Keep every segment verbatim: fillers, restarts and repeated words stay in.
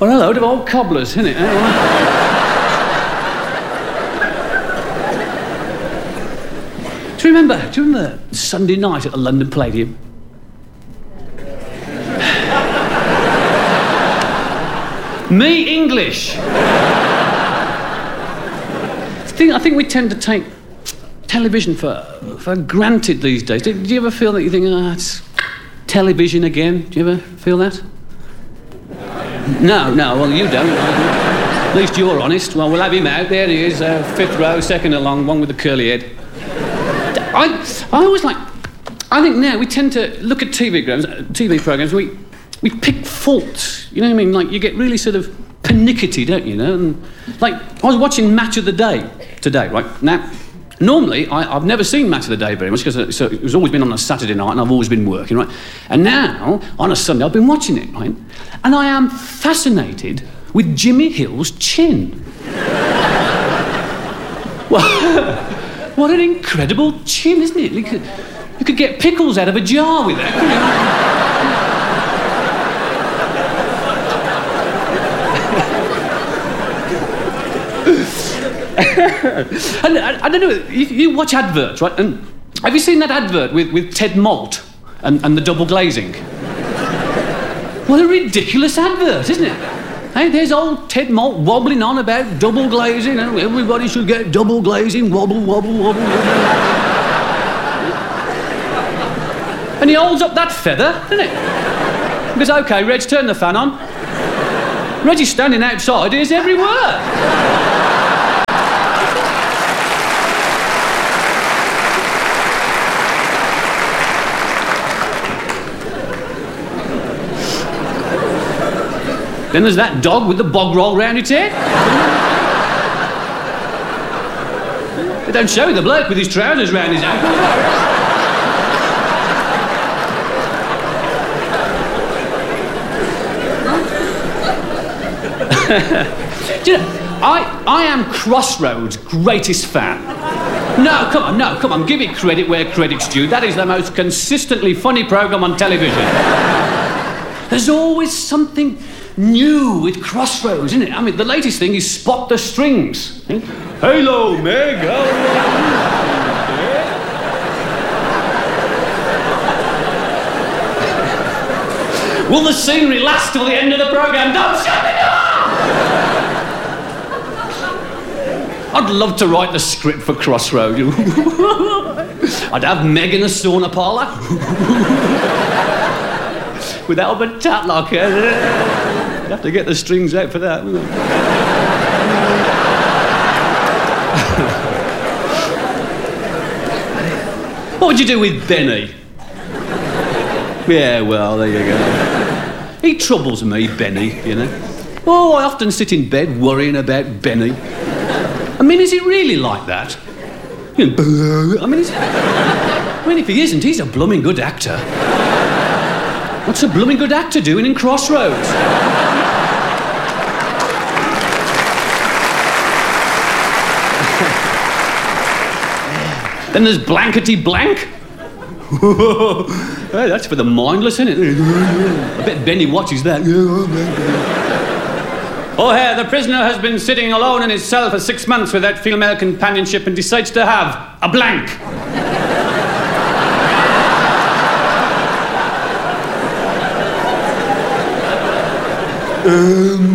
Well, a load of old cobblers, isn't it? Do you remember, do you remember Sunday night at the London Palladium? Me English! I think, I think we tend to take television for, for granted these days. Do, do you ever feel that you think, ah, oh, it's television again? Do you ever feel that? No, no, well, you don't. At least you're honest. Well, we'll have him out. There he is, uh, fifth row, second along, one with the curly head. I, I always like... I think now we tend to look at T V programs, T V programs, we, we pick faults. You know what I mean? Like, you get really sort of pernickety, don't you, know? And, like, I was watching Match of the Day today, right? Now, normally, I, I've never seen Match of the Day very much, because so it was always been on a Saturday night, and I've always been working, right? And now, on a Sunday, I've been watching it, right? And I am fascinated with Jimmy Hill's chin. Well, what an incredible chin, isn't it? You could, you could get pickles out of a jar with that, couldn't you? and I, I don't know, you, you watch adverts, right? And have you seen that advert with, with Ted Malt and, and the double glazing? What a ridiculous advert, isn't it? Hey, there's old Ted Malt wobbling on about double glazing, and everybody should get double glazing, wobble, wobble, wobble, wobble. And he holds up that feather, doesn't it? He goes, OK, Reg, turn the fan on. Reggie's standing outside, hears every word. Then there's that dog with the bog roll round its head. They don't show you the bloke with his trousers round his ankles. Do you know, I, I am Crossroads' greatest fan. No, come on, no, come on, give it credit where credit's due. That is the most consistently funny programme on television. There's always something new with Crossroads, isn't it? I mean, the latest thing is Spot the Strings. Eh? Hello, Meg, how are you? Will the scenery last till the end of the programme? Don't shut the door! I'd love to write the script for Crossroads. I'd have Meg in a sauna parlour. With Albert Tatlock. You'd have to get the strings out for that, wouldn't you? What would you do with Benny? Yeah, well, there you go. He troubles me, Benny, you know. Oh, I often sit in bed worrying about Benny. I mean, is it really like that? You know, I mean, is it... I mean, if he isn't, he's a blooming good actor. What's a blooming good actor doing in Crossroads? Then there's Blankety Blank. Hey, that's for the mindless, isn't it? I bet Benny watches that. Oh, here, the prisoner has been sitting alone in his cell for six months without female companionship and decides to have a blank. Um,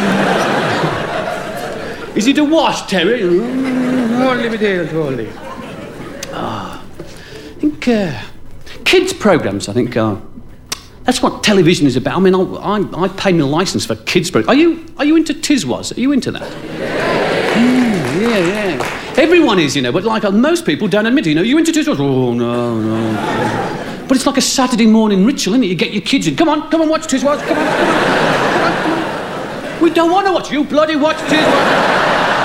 uh... Is it a wash, Terry? Hold me there, hold me. Ah, I think uh, kids' programmes, I think, are... That's what television is about. I mean, I, I, I pay my licence for kids' programmes. Are you, are you into Tiswas? Are you into that? Mm, yeah, yeah. Everyone is, you know, but like uh, most people don't admit it. You know, you into Tiswas? Oh, no, no. But it's like a Saturday morning ritual, isn't it? You get your kids in. Come on, come on, watch Tiswas. Come on, come on, come on, come on. We don't want to watch you. Bloody watch Tiswas.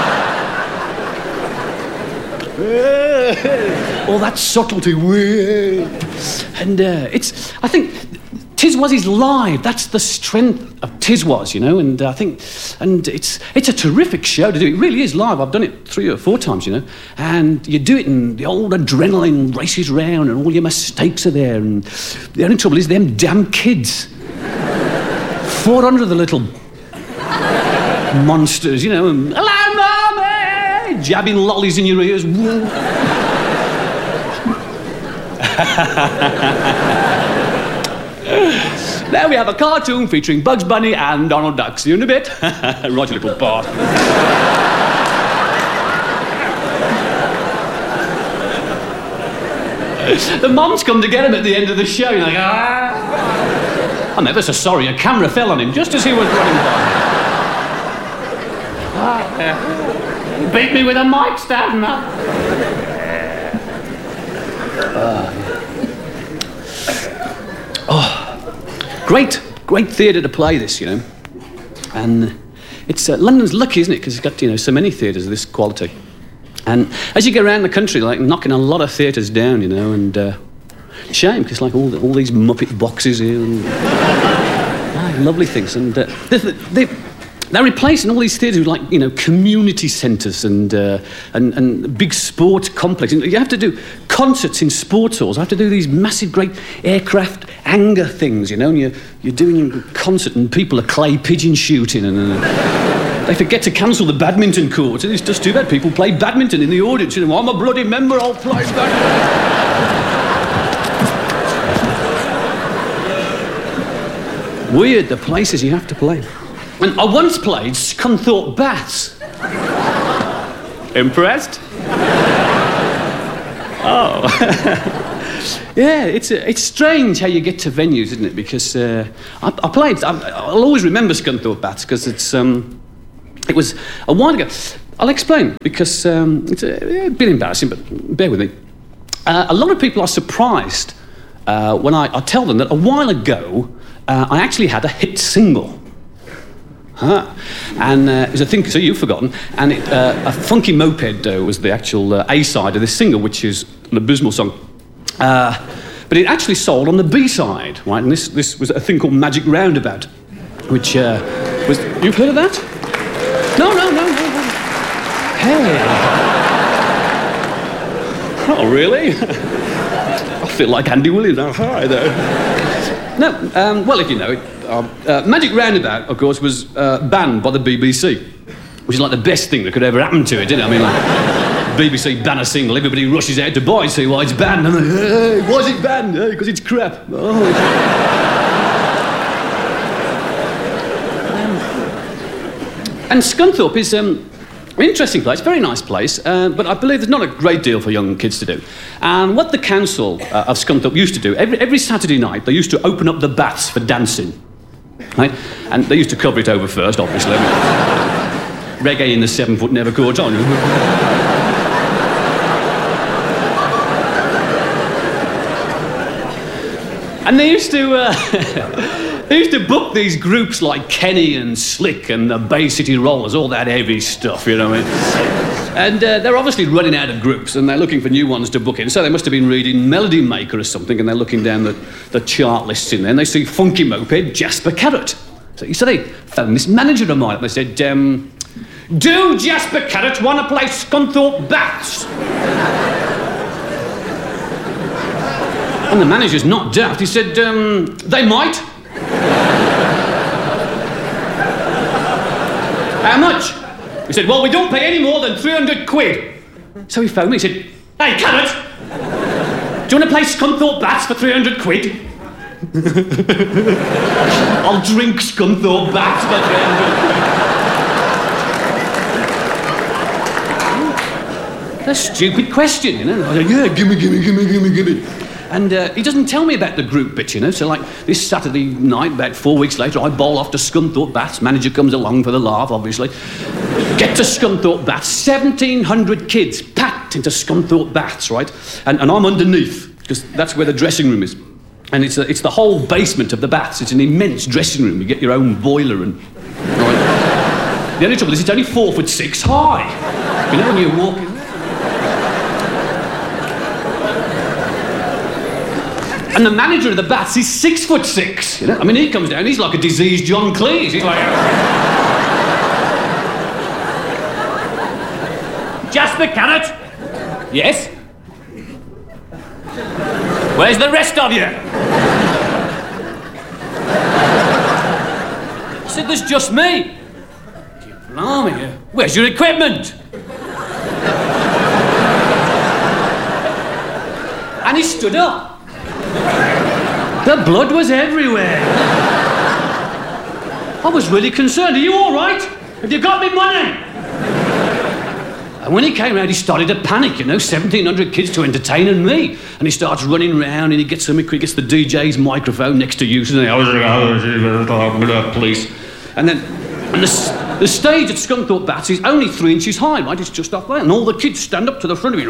All that subtlety. And uh, it's, I think, Tiswas is live. That's the strength of Tiswas, you know, and uh, I think, and it's it's a terrific show to do. It really is live. I've done it three or four times, you know, and you do it and the old adrenaline races round and all your mistakes are there, and the only trouble is them damn kids. four hundred of the little monsters, you know, and, hello, Mummy! Jabbing lollies in your ears. There we have a cartoon featuring Bugs Bunny and Donald Duck. See you in a bit. Right, you little bastard. The moms come to get him at the end of the show. You're like, ah. I'm ever so sorry. A camera fell on him just as he was running by. Ah, yeah. He beat me with a mic stand, man. Uh, oh, great, great theatre to play this, you know. And it's uh, London's lucky, isn't it? Because it's got, you know, so many theatres of this quality. And as you go around the country, like, knocking a lot of theatres down, you know, and uh, shame, because, like, all, the, all these Muppet boxes here and ah, lovely things. And uh, they, they, they're replacing all these theatres with, like, you know, community centres and, uh, and and big sports complexes. You have to do concerts in sports halls. I have to do these massive, great aircraft hangar things, you know, and you're, you're doing a concert and people are clay pigeon shooting and... and they forget to cancel the badminton court. It's just too bad people play badminton in the audience. You know, I'm a bloody member, I'll play badminton. Weird, the places you have to play. And I once played Scunthorpe Baths. Impressed? Oh. Yeah, it's uh, it's strange how you get to venues, isn't it? Because uh, I, I played... I, I'll always remember Scunthorpe Baths because it's... Um, It was a while ago. I'll explain, because um, it's a, a bit embarrassing, but bear with me. Uh, a lot of people are surprised uh, when I, I tell them that a while ago uh, I actually had a hit single. Huh. And uh, it was a thing, so you've forgotten, and it, uh, a Funky Moped uh, was the actual uh, A-side of this single, which is an abysmal song. Uh, but it actually sold on the B-side, right? And this, this was a thing called Magic Roundabout, which uh, was... You've heard of that? No, no, no, no, no. Hey. Oh, really? I feel like Andy Williams. Oh, hi there. No, um, well, if you know it, uh, uh, Magic Roundabout, of course, was uh, banned by the B B C, which is like the best thing that could ever happen to it, isn't it? I mean, like, B B C ban a single, everybody rushes out to buy it, see why it's banned. I'm like, hey, why is it banned? Because hey, it's crap. Oh, it's... And Scunthorpe is um, an interesting place, very nice place, uh, but I believe there's not a great deal for young kids to do. And what the council uh, of Scunthorpe used to do, every, every Saturday night, they used to open up the baths for dancing, right? And they used to cover it over first, obviously. Reggae in the seven foot never caught on. And they used to... Uh, They used to book these groups like Kenny and Slick and the Bay City Rollers, all that heavy stuff, you know what I mean? And uh, they're obviously running out of groups and they're looking for new ones to book in. So they must have been reading Melody Maker or something, and they're looking down the, the chart lists in there, and they see Funky Moped, Jasper Carrot. So, so they phoned this manager of mine and they said, um, do Jasper Carrot want to play Scunthorpe Baths? And the manager's not daft. He said, um, they might. How much? He said, well, we don't pay any more than three hundred quid. So he phoned me, he said, hey, Carrot, do you want to play Scunthorpe Baths for three hundred quid? I'll drink Scunthorpe Baths for three hundred quid. That's a stupid question, you know? I said, yeah, gimme, gimme, gimme, gimme, gimme. And uh, he doesn't tell me about the group bit, you know. So, like, this Saturday night, about four weeks later, I bowl off to Scunthorpe Baths. Manager comes along for the laugh, obviously. Get to Scunthorpe Baths. seventeen hundred kids packed into Scunthorpe Baths, right? And, and I'm underneath, because that's where the dressing room is. And it's, a, it's the whole basement of the baths. It's an immense dressing room. You get your own boiler and... Right? The only trouble is it's only four foot six high. You know, when you're walking... And the manager of the baths is six foot six. You know, I mean, he comes down, he's like a diseased John Cleese. He's like... Jasper Carrot? Yes? Where's the rest of you? I said, there's just me. Blimey, where's your equipment? And he stood up. The blood was everywhere. I was really concerned. Are you all right? Have you got me money? And when he came round, he started to panic, you know, seventeen hundred kids to entertain and me. And he starts running round and he gets something quick, gets the D J's microphone next to you, and he goes, police. And then and the, the stage at Scunthorpe Bats is only three inches high, right? It's just off there. And all the kids stand up to the front of it.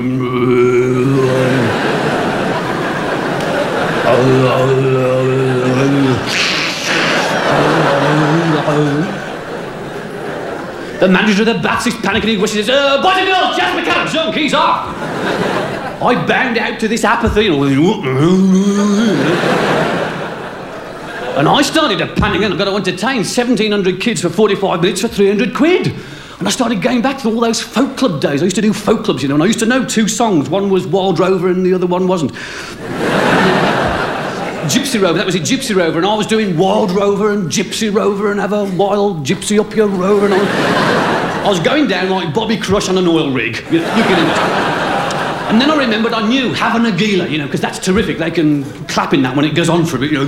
The manager of the Bats is panicking. He says, uh, boys and girls, Jasper McCallum, son, keys off. I bound out to this apathy and I started to panic and I've got to entertain seventeen hundred kids for forty-five minutes for three hundred quid. And I started going back to all those folk club days. I used to do folk clubs, you know, and I used to know two songs. One was Wild Rover and the other one wasn't. Gypsy Rover, that was a Gypsy Rover, and I was doing Wild Rover and Gypsy Rover and have a wild gypsy up your rover, and I was, I was going down like Bobby Crush on an oil rig. You know, you get it. And then I remembered I knew Have a Nagila, you know, because that's terrific. They can clap in that when it goes on for a bit, you know.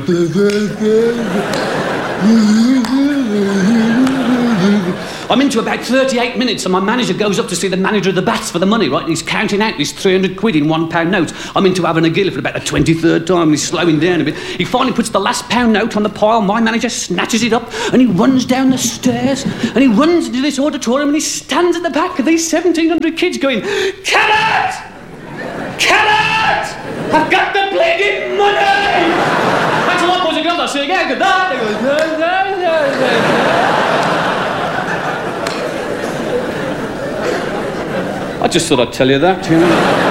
I'm into about thirty-eight minutes and my manager goes up to see the manager of the Bats for the money, right? And he's counting out these three hundred quid in one pound notes. I'm into having a gilla for about the twenty-third time and he's slowing down a bit. He finally puts the last pound note on the pile. My manager snatches it up and he runs down the stairs and he runs into this auditorium and he stands at the back of these seventeen hundred kids going, Kenneth! Kenneth! I've got the bleeding money! Thanks a lot, boys and girls. I'll see you again. Good night. I just thought I'd tell you that, you know.